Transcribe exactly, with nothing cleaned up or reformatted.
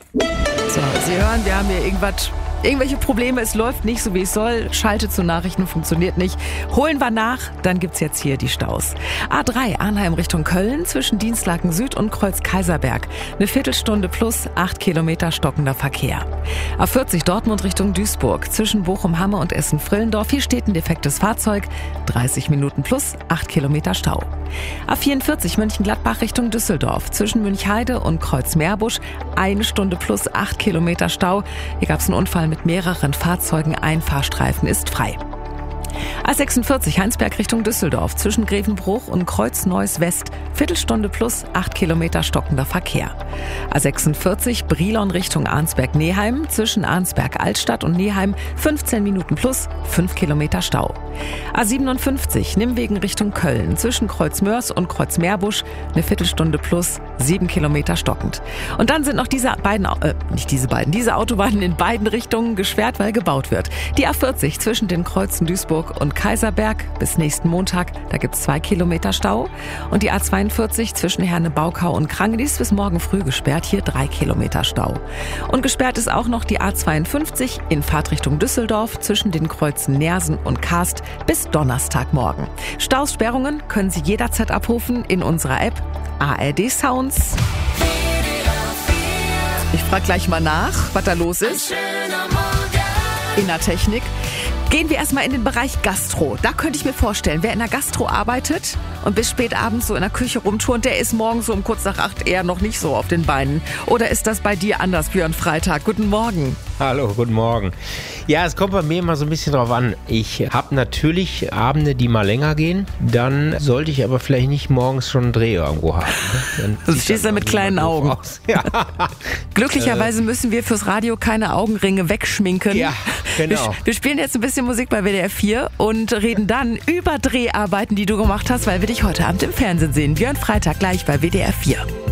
So, Sie hören, wir haben hier irgendwas, irgendwelche Probleme, es läuft nicht so wie es soll, Schalte zu Nachrichten funktioniert nicht. Holen wir nach, dann gibt's jetzt hier die Staus. A drei Arnheim Richtung Köln zwischen Dienstlaken Süd und Kreuz Kaiserberg. Eine Viertelstunde plus acht Kilometer stockender Verkehr. A vierzig Dortmund Richtung Duisburg zwischen Bochum-Hamme und Essen-Frillendorf. Hier steht ein defektes Fahrzeug. dreißig Minuten plus acht Kilometer Stau. A vierundvierzig Mönchengladbach Richtung Düsseldorf zwischen Münchheide und Kreuz-Meerbusch. Eine Stunde plus acht Kilometer Stau. Hier gab's einen Unfall mit mehreren Fahrzeugen. Ein Fahrstreifen ist frei. A sechsundvierzig Heinsberg Richtung Düsseldorf zwischen Grevenbruch und Kreuz-Neuss West. Viertelstunde plus acht Kilometer stockender Verkehr. A sechsundvierzig Brilon Richtung Arnsberg-Neheim zwischen Arnsberg-Altstadt und Neheim. fünfzehn Minuten plus fünf Kilometer Stau. A siebenundfünfzig Nimwegen Richtung Köln zwischen Kreuz-Mörs und Kreuz-Meerbusch. Eine Viertelstunde plus sieben Kilometer stockend. Und dann sind noch diese beiden, äh, nicht diese beiden, diese Autobahnen in beiden Richtungen gesperrt, weil gebaut wird. Die A vierzig zwischen den Kreuzen Duisburg und Kaiserberg bis nächsten Montag, da gibt's zwei Kilometer Stau. Und die A zweiundvierzig zwischen Herne-Baukau und Krangen, die ist bis morgen früh gesperrt, hier drei Kilometer Stau. Und gesperrt ist auch noch die A zweiundfünfzig in Fahrtrichtung Düsseldorf zwischen den Kreuzen Neersen und Karst bis Donnerstagmorgen. Staussperrungen können Sie jederzeit abrufen in unserer App A R D Sounds. Ich frage gleich mal nach, was da los ist. In der Technik. Gehen wir erstmal in den Bereich Gastro. Da könnte ich mir vorstellen, wer in der Gastro arbeitet und bis spät abends so in der Küche rumturnt, der ist morgens so um kurz nach acht eher noch nicht so auf den Beinen. Oder ist das bei dir anders, Björn Freitag? Guten Morgen. Hallo, guten Morgen. Ja, es kommt bei mir immer so ein bisschen drauf an. Ich habe natürlich Abende, die mal länger gehen. Dann sollte ich aber vielleicht nicht morgens schon einen Dreh irgendwo haben. Ne? Du stehst da mit kleinen Augen. Ja. Glücklicherweise müssen wir fürs Radio keine Augenringe wegschminken. Ja, genau. Wir, wir spielen jetzt ein bisschen Musik bei W D R vier und reden dann über Dreharbeiten, die du gemacht hast, weil wir dich heute Abend im Fernsehen sehen. Björn Freitag gleich bei W D R vier.